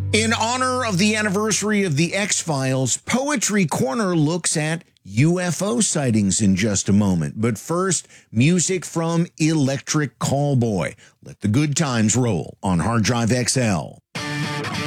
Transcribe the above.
In honor of the anniversary of the X-Files, Poetry Corner looks at UFO sightings in just a moment. But first, music from Electric Callboy. Let the good times roll on Hard Drive XL.